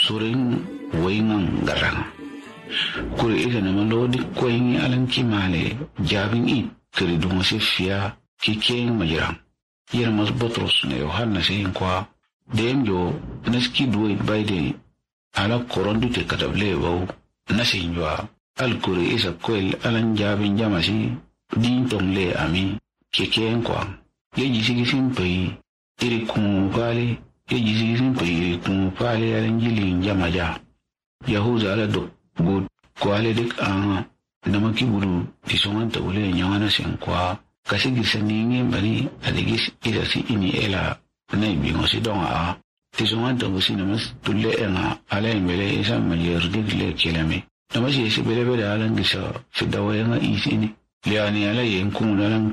surin waingan garang kuri ida na malodi koyin alanki male jabin i kiri dunga sifia kikeng majirang yer mas Butros na Yohana sin kwa dem jo naski duwe baide ala korondu te kadable wau nasin jwa al kuri isa kwel alan jabin jamasi din tong le ami kikeng kwa ye jisi simpai iri kumupale ye jisi simpai iri kumupale alan jilin jamaja yahuza ala do good kwale dik anga namaki buru tisongan ta ule nyangana sin kwa kasi gisaningi bani adigis isa si ini ela na ibingo si donga tisongan ta busi namas tulle nga ala imbele isa majer digle kilame namas yesi bele alang gisa fidawa nga isini liani ala yenkung alang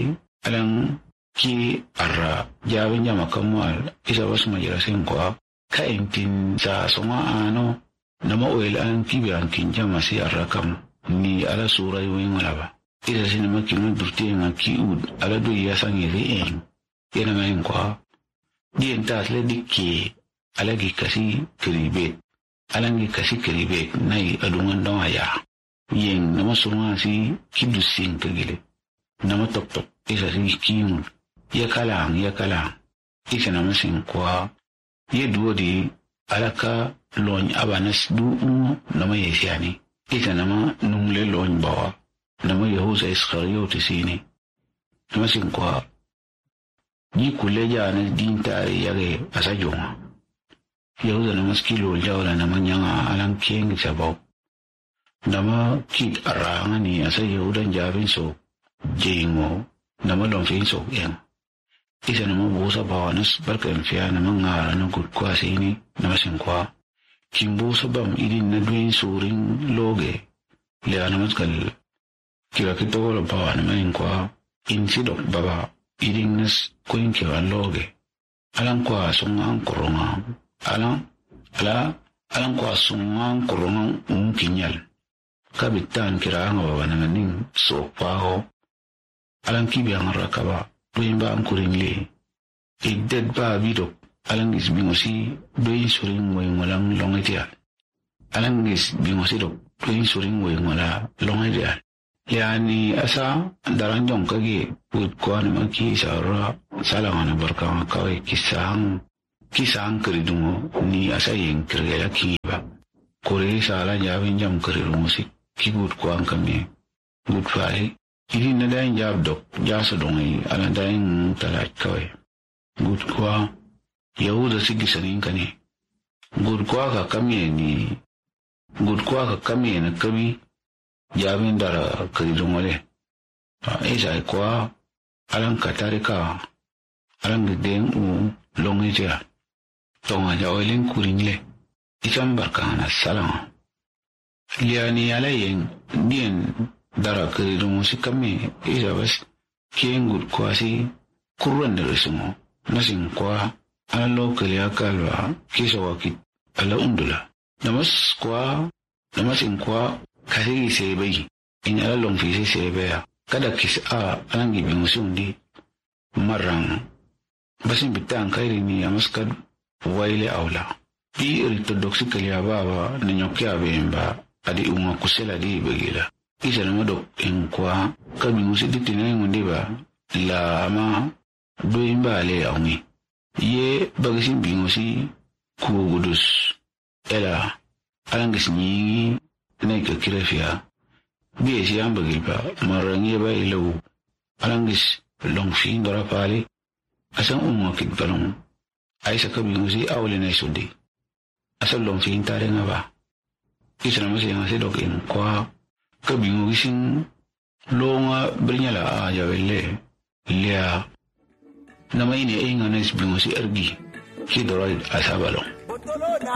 ki arra jabin jama kamual isa bas majera sin kwa ka intin sa songa ano nama oil alang ki biang kinjama si arra kam ni ala sura yuing malaba ida sinema kinu durti nga ki ud ala do yasang yiri yana ngayon kwa di entas le dikki ala gi kasi kiribet alang gi kasi kiribet nai adungan dong aya yen nama surma si kidusin kegile nama top isa si kiun ya kalang isa nama sin kwa ye duo di alaka lony abanas du nama yesiani isa nama nungle lony bawa nama Yahuza Iskariyoti sini nama sin kwa ni kuleja na dintari yage asajonga Yahuza nama skilo jawla nama nyanga alang kieng sabaw nama kit aranga ni asa Yahuda jabin so jengo nama lomfin so yang isa nama busa bawanas barkan fiya nama ngara na gudkwa sini nama sin kwa kimbusa bam idin na duin suring loge liya nama skal kira kita wala bawa nama in kwa insidok baba idin nas kuin kira loge alang kwa sungang kurungang alang kwa sungang kurungang kinyal kabitan kira nga baba nama ning sopaho alang kibiyang rakaba doin ba ang kuring li igded ba bidok alang is bingosi doin suring way walang longetial alang is bingosi dok doin suring way wala longetial yani asa daranjong kagi put ko na magkisa ra salangan na barkang kaway kisang keridungo ni asa yung kirgela kiba kore sala jawin jam keridungo si kibut ko ang kami good fali Ini na dahil jab dok, jasa dongay, ala dahil talat kaway. Good kwa, Yahuda sige sanin ka ni. Good kwa ka kami na kami, jabin dara karidong wale. Isa kwa, alang katari ka, alang gideng longay siya. Tonga jawaling kuringle, isang barkang na salang. Liya ni alayeng, diyan, dara keridung musik kami isa bas kiengut kwa si kuruan dari semua nasing kwa alo kelia kalwa kisa wakit ala undula namasing kwa kasi sebe in ala long fisi sebe ya kada kis alang gibing usundi marang basin bitang kairi ni amaskad waile aula di ortodoksi kelia baba nanyokya bemba adi unga kusela di bagila isa nama dok yang kwa kami musi ditinay ngundi ba la ama doin ba le aungi ye bagasin bingosi kugudus ela alang gisni nay ka kirafia bi si am bagil ba marangi ba ilaw alang gis long fin dora pali asang umakit balong ay sa kabingosi awli na isundi asang long fin tare nga ba isa nama siya nga si dok yang kwa kabingo gising longa bernyala aja wele lia nama ini inganes bingo si ergi kidorai asabalong